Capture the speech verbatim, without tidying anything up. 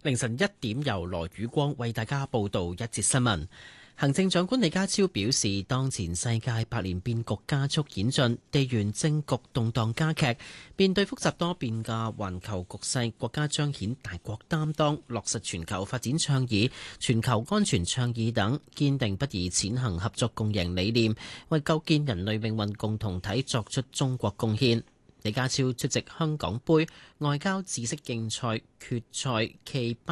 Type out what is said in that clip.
凌晨一點，由羅宇光為大家報道一節新聞。行政長官李家超表示，當前世界百年變局加速演進，地緣政局動盪加劇，面對複雜多變嘅環球局勢，國家彰顯大國擔當，落實全球發展倡議、全球安全倡議等，堅定不移踐行合作共贏理念，為構建人類命運共同體作出中國貢獻。李家超出席香港杯外交知識競賽決賽暨